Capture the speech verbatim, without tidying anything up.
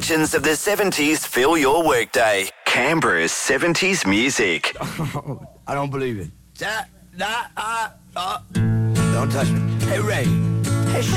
legends of the seventies fill your workday. Canberra's seventies music. I don't believe it. That, that, uh, uh. Don't touch me. Hey, Ray. Hey,